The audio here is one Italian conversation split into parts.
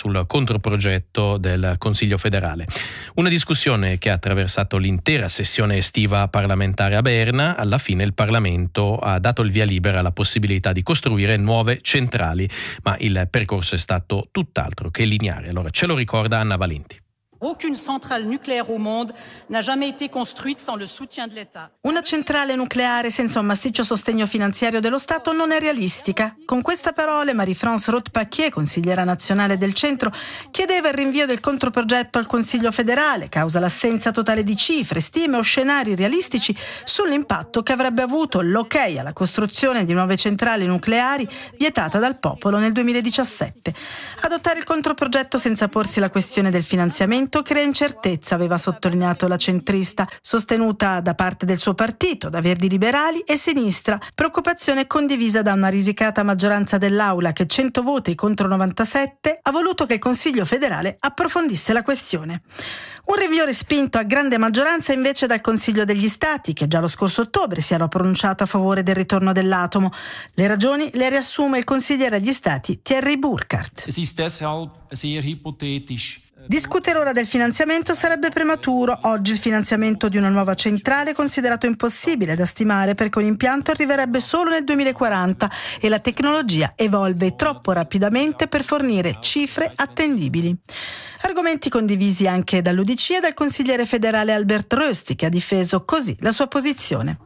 sul controprogetto del Consiglio federale. Una discussione che ha attraversato l'intera sessione estiva parlamentare a Berna. Alla fine il Parlamento ha dato il via libera alla possibilità di costruire nuove centrali, ma il percorso è stato tutt'altro che lineare. Allora ce lo ricorda Anna Valenti. Aucune centrale nucléaire au monde n'a jamais été construite sans le soutien de l'État. Una centrale nucleare senza un massiccio sostegno finanziario dello Stato non è realistica. Con queste parole Marie-France Roth-Paquier, consigliera nazionale del centro, chiedeva il rinvio del controprogetto al Consiglio federale, causa l'assenza totale di cifre, stime o scenari realistici sull'impatto che avrebbe avuto l'ok alla costruzione di nuove centrali nucleari vietata dal popolo nel 2017. Adottare il controprogetto senza porsi la questione del finanziamento crea incertezza, aveva sottolineato la centrista, sostenuta da parte del suo partito, da Verdi Liberali e Sinistra. Preoccupazione condivisa da una risicata maggioranza dell'Aula che 100 voti contro 97 ha voluto che il Consiglio federale approfondisse la questione. Un rinvio respinto a grande maggioranza invece dal Consiglio degli Stati, che già lo scorso ottobre si era pronunciato a favore del ritorno dell'atomo. Le ragioni le riassume il consigliere agli Stati Thierry Burkhardt. Es ist deshalb sehr hypothetisch. Discutere ora del finanziamento sarebbe prematuro. Oggi il finanziamento di una nuova centrale è considerato impossibile da stimare perché un impianto arriverebbe solo nel 2040 e la tecnologia evolve troppo rapidamente per fornire cifre attendibili. Argomenti condivisi anche dall'UDC e dal consigliere federale Albert Rösti, che ha difeso così la sua posizione.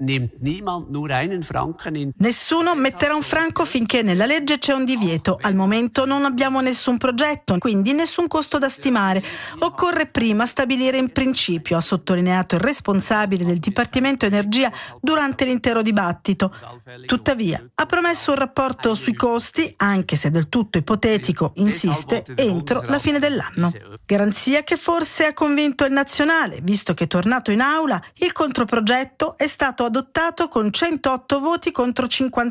Nessuno metterà un franco finché nella legge c'è un divieto. Al momento non abbiamo nessun progetto, quindi nessun costo da stimare. Occorre prima stabilire in principio, ha sottolineato il responsabile del Dipartimento Energia durante l'intero dibattito. Tuttavia, ha promesso un rapporto sui costi, anche se del tutto ipotetico, insiste, entro la fine dell'anno. Garanzia che forse ha convinto il nazionale, visto che tornato in aula il controprogetto è stato adottato con 108 voti contro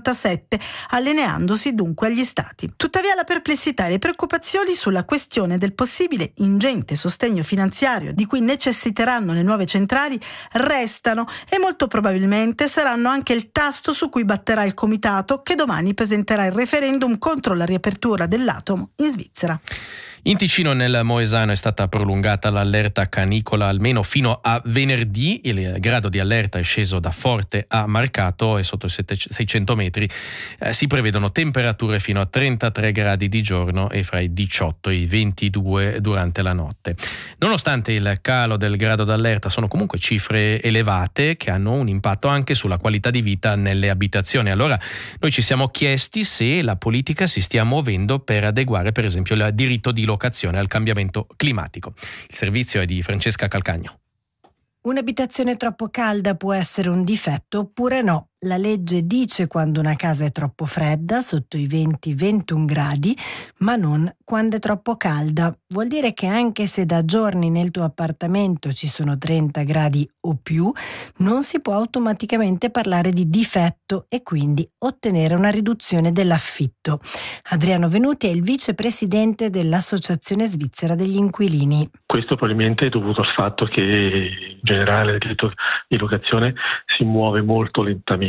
57, allineandosi dunque agli stati. Tuttavia la perplessità e le preoccupazioni sulla questione del possibile ingente sostegno finanziario di cui necessiteranno le nuove centrali restano e molto probabilmente saranno anche il tasto su cui batterà il comitato che domani presenterà il referendum contro la riapertura dell'atomo in Svizzera. In Ticino, nel Moesano, è stata prolungata l'allerta canicola almeno fino a venerdì. Il grado di allerta è sceso da forte a marcato e sotto i 600 metri si prevedono temperature fino a 33 gradi di giorno e fra i 18 e i 22 durante la notte. Nonostante il calo del grado d'allerta, sono comunque cifre elevate che hanno un impatto anche sulla qualità di vita nelle abitazioni. Allora noi ci siamo chiesti se la politica si stia muovendo per adeguare per esempio il diritto di locazione al cambiamento climatico. Il servizio è di Francesca Calcagno. Un'abitazione troppo calda può essere un difetto oppure no. La legge dice quando una casa è troppo fredda, sotto i 20-21 gradi, ma non quando è troppo calda. Vuol dire che anche se da giorni nel tuo appartamento ci sono 30 gradi o più, non si può automaticamente parlare di difetto e quindi ottenere una riduzione dell'affitto. Adriano Venuti è il vicepresidente dell'Associazione Svizzera degli Inquilini. Questo probabilmente è dovuto al fatto che in generale il diritto di locazione si muove molto lentamente.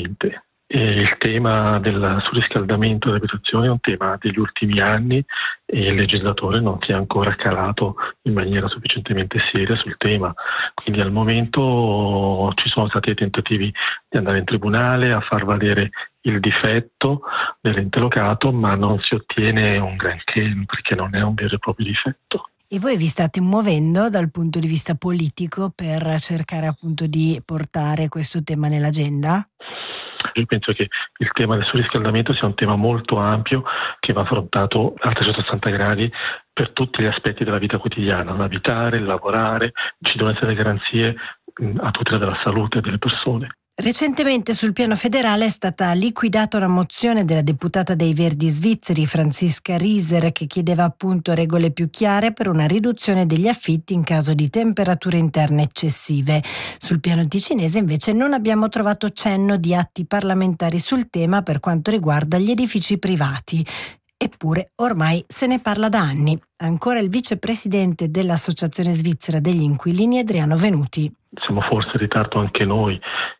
E il tema del surriscaldamento delle abitazioni è un tema degli ultimi anni e il legislatore non si è ancora calato in maniera sufficientemente seria sul tema. Quindi al momento ci sono stati tentativi di andare in tribunale a far valere il difetto dell'ente locato, ma non si ottiene un granché perché non è un vero e proprio difetto. E voi vi state muovendo dal punto di vista politico per cercare appunto di portare questo tema nell'agenda? Io penso che il tema del surriscaldamento sia un tema molto ampio che va affrontato a 360 gradi per tutti gli aspetti della vita quotidiana, l'abitare, il lavorare, ci devono essere garanzie a tutela della salute delle persone. Recentemente sul piano federale è stata liquidata una mozione della deputata dei Verdi svizzeri Franziska Rieser che chiedeva appunto regole più chiare per una riduzione degli affitti in caso di temperature interne eccessive. Sul piano ticinese invece non abbiamo trovato cenno di atti parlamentari sul tema per quanto riguarda gli edifici privati. Eppure ormai se ne parla da anni. Ancora il vicepresidente dell'Associazione Svizzera degli Inquilini Adriano Venuti. Siamo forse in ritardo anche noi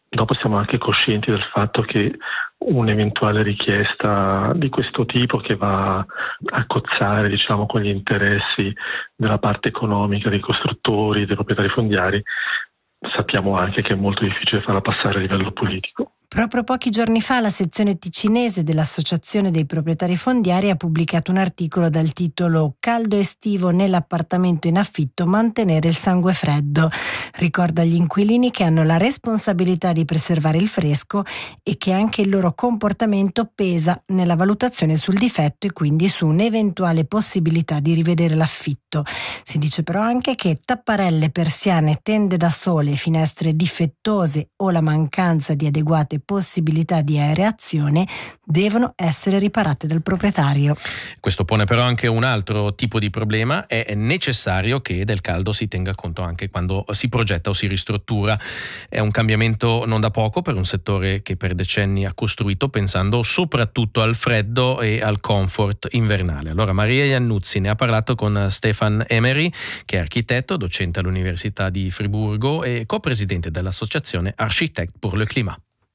Dopo siamo anche coscienti del fatto che un'eventuale richiesta di questo tipo che va a cozzare, con gli interessi della parte economica dei costruttori, dei proprietari fondiari, sappiamo anche che è molto difficile farla passare a livello politico. Proprio pochi giorni fa la sezione ticinese dell'Associazione dei proprietari fondiari ha pubblicato un articolo dal titolo "Caldo estivo nell'appartamento in affitto, mantenere il sangue freddo". Ricorda agli inquilini che hanno la responsabilità di preservare il fresco e che anche il loro comportamento pesa nella valutazione sul difetto e quindi su un'eventuale possibilità di rivedere l'affitto. Si dice però anche che tapparelle, persiane, tende da sole, finestre difettose o la mancanza di adeguate possibilità di aereazione devono essere riparate dal proprietario. Questo pone però anche un altro tipo di problema: è necessario che del caldo si tenga conto anche quando si progetta o si ristruttura. È un cambiamento non da poco per un settore che per decenni ha costruito pensando soprattutto al freddo e al comfort invernale. Allora Maria Iannuzzi ne ha parlato con Stefan Emery, che è architetto, docente all'Università di Friburgo e copresidente dell'associazione Architectes pour le Climat.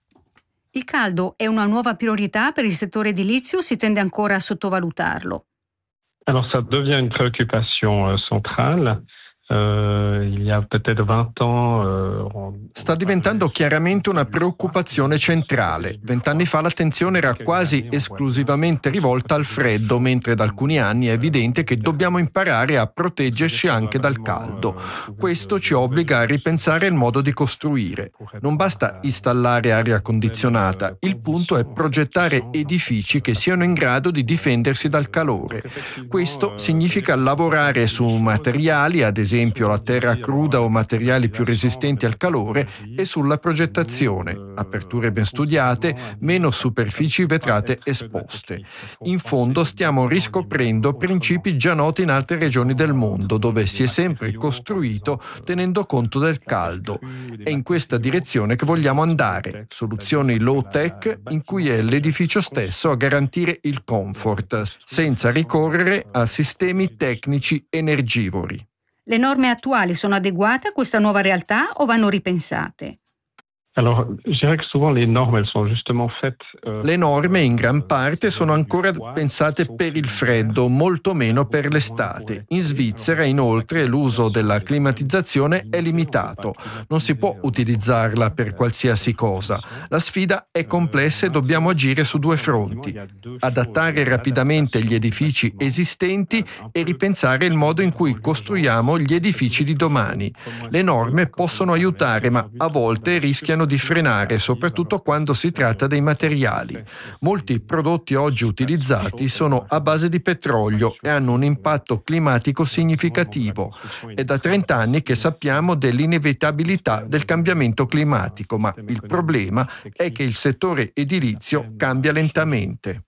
Il caldo è una nuova priorità per il settore edilizio o si tende ancora a sottovalutarlo? Alors ça devient une préoccupation centrale. Il y a peut-être 20 ans. Sta diventando chiaramente una preoccupazione centrale. 20 anni fa l'attenzione era quasi esclusivamente rivolta al freddo, mentre da alcuni anni è evidente che dobbiamo imparare a proteggerci anche dal caldo. Questo ci obbliga a ripensare il modo di costruire. Non basta installare aria condizionata, il punto è progettare edifici che siano in grado di difendersi dal calore. Questo significa lavorare su materiali, ad esempio la terra cruda o materiali più resistenti al calore, e sulla progettazione, aperture ben studiate, meno superfici vetrate esposte. In fondo stiamo riscoprendo principi già noti in altre regioni del mondo, dove si è sempre costruito tenendo conto del caldo. È in questa direzione che vogliamo andare, soluzioni low-tech in cui è l'edificio stesso a garantire il comfort, senza ricorrere a sistemi tecnici energivori. Le norme attuali sono adeguate a questa nuova realtà o vanno ripensate? Alors, je dirais que souvent les normes, elles sont justement faites. Le norme in gran parte sono ancora pensate per il freddo, molto meno per l'estate. In Svizzera, inoltre, l'uso della climatizzazione è limitato. Non si può utilizzarla per qualsiasi cosa. La sfida è complessa e dobbiamo agire su due fronti: adattare rapidamente gli edifici esistenti e ripensare il modo in cui costruiamo gli edifici di domani. Le norme possono aiutare, ma a volte rischiano di frenare, soprattutto quando si tratta dei materiali. Molti prodotti oggi utilizzati sono a base di petrolio e hanno un impatto climatico significativo. È da 30 anni che sappiamo dell'inevitabilità del cambiamento climatico, ma il problema è che il settore edilizio cambia lentamente.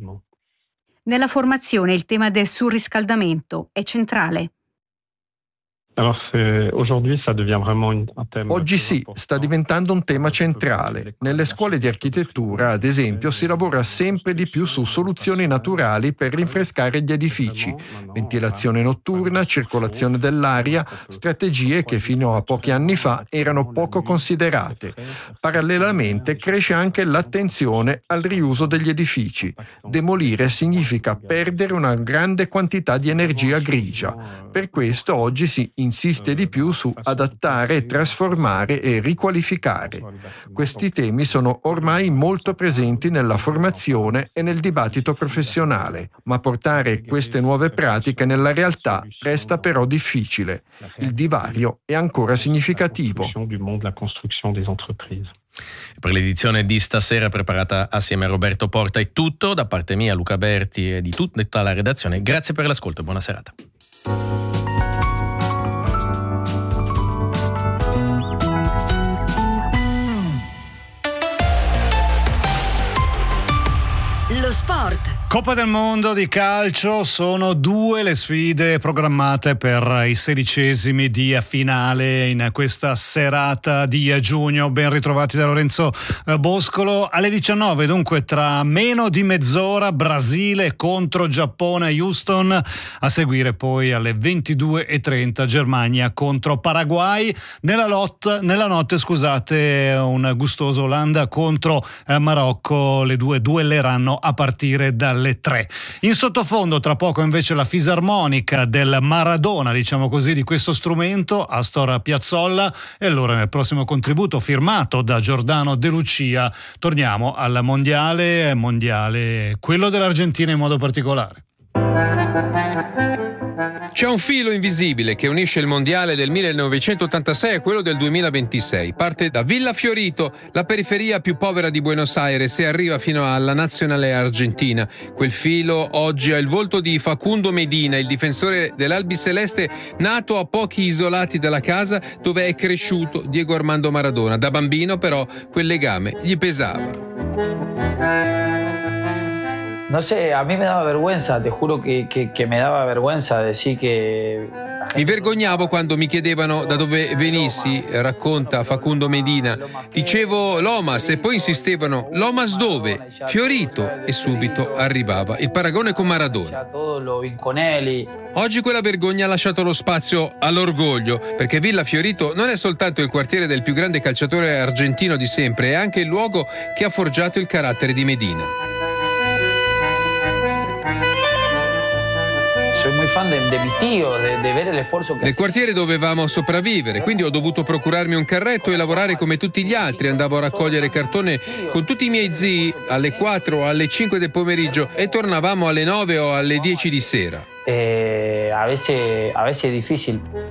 Nella formazione il tema del surriscaldamento è centrale. Oggi sì, sta diventando un tema centrale. Nelle scuole di architettura, ad esempio, si lavora sempre di più su soluzioni naturali per rinfrescare gli edifici, ventilazione notturna, circolazione dell'aria, strategie che fino a pochi anni fa erano poco considerate. Parallelamente cresce anche l'attenzione al riuso degli edifici. Demolire significa perdere una grande quantità di energia grigia. Per questo oggi si insiste di più su adattare, trasformare e riqualificare. Questi temi sono ormai molto presenti nella formazione e nel dibattito professionale, ma portare queste nuove pratiche nella realtà resta però difficile. Il divario è ancora significativo. Per l'edizione di stasera, preparata assieme a Roberto Porta, è tutto. Da parte mia, Luca Berti e di tutta la redazione, grazie per l'ascolto e buona serata. Lo Sport. Coppa del Mondo di calcio, sono 2 le sfide programmate per i 16esimi di finale in questa serata di giugno. Ben ritrovati da Lorenzo Boscolo. Alle 19, dunque tra meno di mezz'ora, Brasile contro Giappone a Houston, a seguire poi alle 22:30 Germania contro Paraguay. Nella notte, un gustoso Olanda contro Marocco. Le due duelleranno a partire dalle 3. In sottofondo tra poco invece la fisarmonica del Maradona, diciamo così, di questo strumento, Astor Piazzolla. E allora nel prossimo contributo firmato da Giordano De Lucia torniamo al mondiale, quello dell'Argentina in modo particolare. C'è un filo invisibile che unisce il mondiale del 1986 e quello del 2026. Parte da Villa Fiorito, la periferia più povera di Buenos Aires, e arriva fino alla nazionale argentina. Quel filo oggi ha il volto di Facundo Medina, il difensore dell'Albiceleste, nato a pochi isolati dalla casa dove è cresciuto Diego Armando Maradona. Da bambino però quel legame gli pesava. No sé, a mí me daba vergüenza, te juro que me daba vergüenza decir que... Mi vergognavo quando mi chiedevano da dove venissi, racconta Facundo Medina. Dicevo Lomas e poi insistevano: Lomas dove? Fiorito, e subito arrivava il paragone con Maradona. Oggi quella vergogna ha lasciato lo spazio all'orgoglio, perché Villa Fiorito non è soltanto il quartiere del più grande calciatore argentino di sempre, è anche il luogo che ha forgiato il carattere di Medina. Nel quartiere dovevamo sopravvivere, quindi ho dovuto procurarmi un carretto e lavorare come tutti gli altri. Andavo a raccogliere cartone con tutti i miei zii alle 4 o alle 5 del pomeriggio e tornavamo alle 9 o alle 10 di sera. A veces è difficile.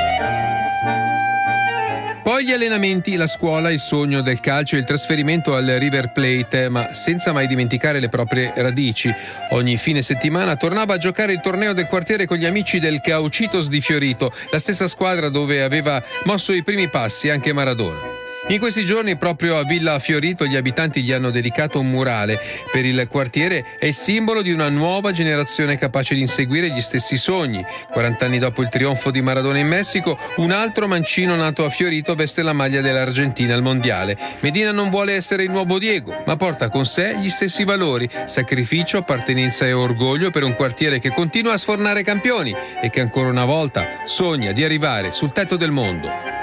Poi gli allenamenti, la scuola, il sogno del calcio e il trasferimento al River Plate, ma senza mai dimenticare le proprie radici. Ogni fine settimana tornava a giocare il torneo del quartiere con gli amici del Caucitos di Fiorito, la stessa squadra dove aveva mosso i primi passi anche Maradona. In questi giorni proprio a Villa Fiorito gli abitanti gli hanno dedicato un murale. Per il quartiere è il simbolo di una nuova generazione capace di inseguire gli stessi sogni. 40 anni dopo il trionfo di Maradona in Messico, un altro mancino nato a Fiorito veste la maglia dell'Argentina al mondiale. Medina non vuole essere il nuovo Diego, ma porta con sé gli stessi valori: sacrificio, appartenenza e orgoglio per un quartiere che continua a sfornare campioni e che ancora una volta sogna di arrivare sul tetto del mondo.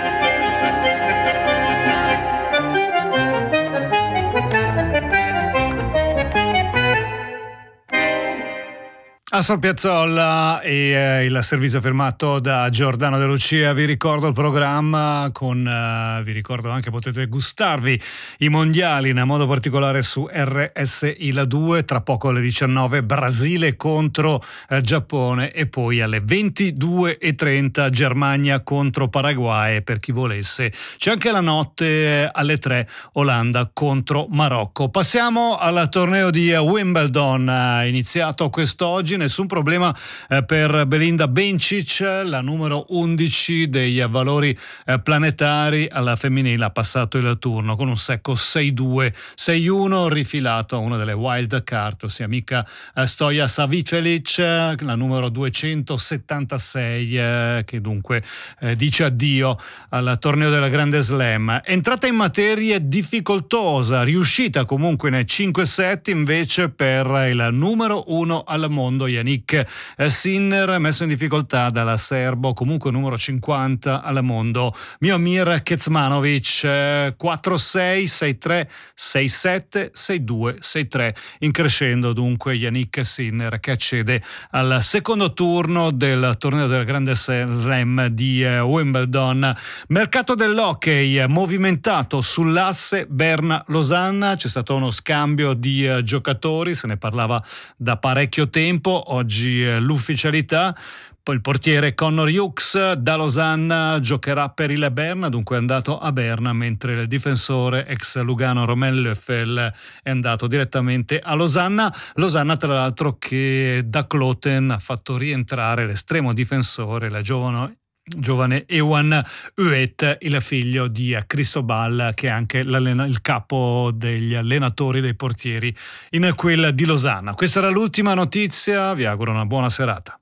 Astor Piazzolla e il servizio firmato da Giordano De Lucia. Vi ricordo il programma vi ricordo anche potete gustarvi i mondiali, in modo particolare su RSI La 2, tra poco alle 19 Brasile contro Giappone e poi alle 22:30 Germania contro Paraguay, per chi volesse. C'è anche la notte alle 3 Olanda contro Marocco. Passiamo al torneo di Wimbledon, iniziato quest'oggi. Nessun problema per Belinda Bencic, la numero 11 dei valori planetari alla femminile, ha passato il turno con un secco 6-2, 6-1, rifilato a una delle wild card, ossia Mika Stoja Savicelic, la numero 276, che dunque dice addio al torneo della Grande Slam. Entrata in materia difficoltosa, riuscita comunque nei 5 set invece per il numero 1 al mondo Jannik Sinner, messo in difficoltà dalla serbo, comunque numero 50 al mondo, Miomir Kecmanovic. 4-6, 6-3, 6-7, 6-2, 6-3, in crescendo dunque Jannik Sinner, che accede al secondo turno del torneo del Grande Slam di Wimbledon. Mercato dell'hockey movimentato sull'asse Berna-Losanna, c'è stato uno scambio di giocatori, se ne parlava da parecchio tempo. Oggi l'ufficialità. Poi il portiere Connor Hughes da Losanna giocherà per il Berna, dunque è andato a Berna, mentre il difensore ex Lugano Romain Löffel è andato direttamente a Losanna. Losanna tra l'altro che da Kloten ha fatto rientrare l'estremo difensore, la giovane giovane Ewan Huet, il figlio di Cristobal, che è anche il capo degli allenatori dei portieri in quel di Losanna. Questa era l'ultima notizia, vi auguro una buona serata.